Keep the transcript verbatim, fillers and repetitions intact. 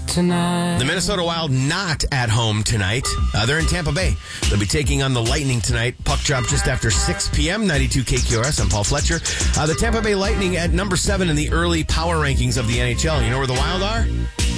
tonight. The Minnesota Wild not at home tonight. Uh, they're in Tampa Bay. They'll be taking on the Lightning tonight. Puck drop just after six p.m. ninety-two K Q R S. I'm Paul Fletcher. Uh, the Tampa Bay Lightning at number seven in the early power rankings of the N H L. You know where the Wild are?